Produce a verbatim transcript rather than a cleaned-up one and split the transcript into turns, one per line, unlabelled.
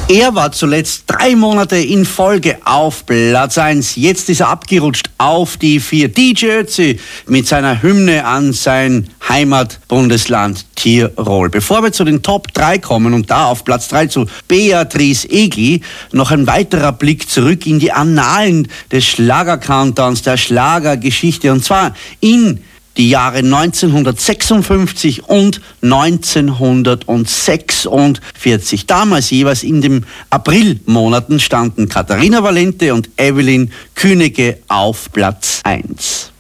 Er war zuletzt drei Monate in Folge auf Platz eins. Jetzt ist er abgerutscht auf die vier. D J Ötzi mit seiner Hymne an sein Heimatbundesland Tirol. Bevor wir zu den Top drei kommen und da auf Platz drei zu Beatrice Egli, noch ein weiterer Blick zurück in die Annalen des Schlager-Countdowns, der Schlagergeschichte, und zwar in die Jahre neunzehnhundertsechsundfünfzig und neunzehnhundertsechsundvierzig. Damals jeweils in den Aprilmonaten standen Katharina Valente und Evelyn Künneke auf Platz eins.